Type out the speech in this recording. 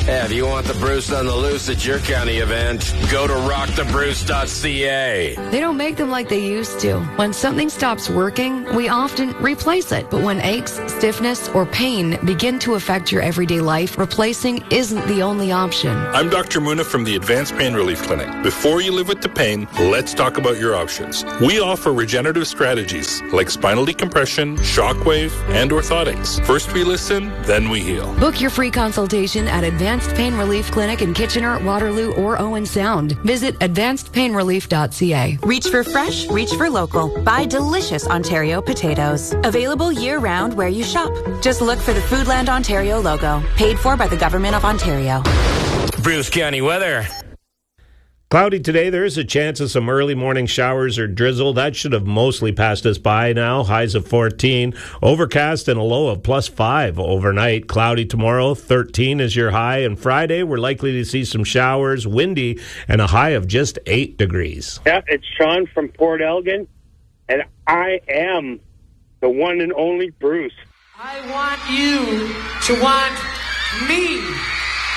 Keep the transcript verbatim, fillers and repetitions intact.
Yeah, if you want the Bruce on the loose at your county event, go to rock the bruce dot c a. They don't make them like they used to. When something stops working, we often replace it. But when aches, stiffness, or pain begin to affect your everyday life, replacing isn't the only option. I'm Doctor Muna from the Advanced Pain Relief Clinic. Before you live with the pain, let's talk about your options. We offer regenerative strategies like spinal decompression, shockwave, and orthotics. First we listen, then we heal. Book your free consultation at Advanced Pain Relief Clinic in Kitchener, Waterloo, or Owen Sound. Visit advanced pain relief dot c a. Reach for fresh, reach for local. Buy delicious Ontario potatoes. Available year-round where you shop. Just look for the Foodland Ontario logo. Paid for by the Government of Ontario. Bruce County weather. Cloudy today. There is a chance of some early morning showers or drizzle. That should have mostly passed us by now. Highs of fourteen. Overcast and a low of plus five overnight. Cloudy tomorrow. thirteen is your high. And Friday, we're likely to see some showers, windy, and a high of just eight degrees. Yeah, it's Sean from Port Elgin, and I am the one and only Bruce. I want you to want me.